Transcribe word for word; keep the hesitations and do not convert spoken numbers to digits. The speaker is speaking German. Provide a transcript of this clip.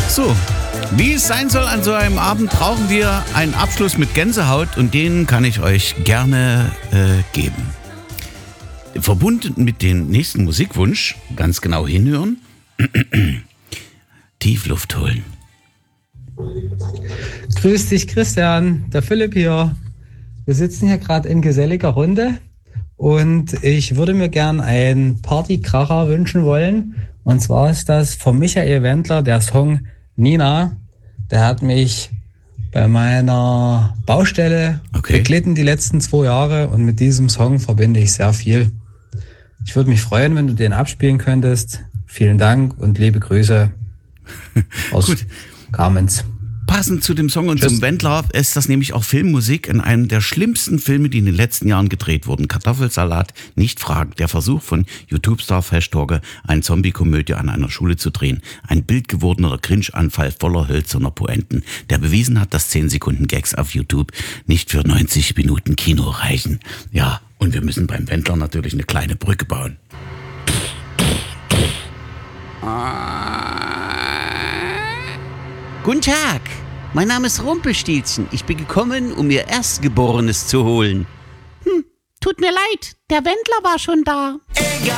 So, wie es sein soll an so einem Abend, brauchen wir einen Abschluss mit Gänsehaut und den kann ich euch gerne äh, geben. Verbunden mit dem nächsten Musikwunsch, ganz genau hinhören, tief Luft holen. Grüß dich, Christian, der Philipp hier. Wir sitzen hier gerade in geselliger Runde und ich würde mir gern einen Partykracher wünschen wollen. Und zwar ist das von Michael Wendler der Song Nina. Der hat mich bei meiner Baustelle okay. beglitten die letzten zwei Jahre und mit diesem Song verbinde ich sehr viel. Ich würde mich freuen, wenn du den abspielen könntest. Vielen Dank und liebe Grüße aus Gut. Kamenz. Passend zu dem Song und Tschüss. Zum Wendler ist das nämlich auch Filmmusik in einem der schlimmsten Filme, die in den letzten Jahren gedreht wurden. Kartoffelsalat, nicht fragen. Der Versuch von YouTube-Star Fashtorge, eine Zombie-Komödie an einer Schule zu drehen. Ein bildgewordener Cringe-Anfall voller hölzerner Poenten, der bewiesen hat, dass zehn Sekunden Gags auf YouTube nicht für neunzig Minuten Kino reichen. Ja, und wir müssen beim Wendler natürlich eine kleine Brücke bauen. Guten Tag, mein Name ist Rumpelstilzchen. Ich bin gekommen, um mir Erstgeborenes zu holen. Hm, tut mir leid, der Wendler war schon da. Egal.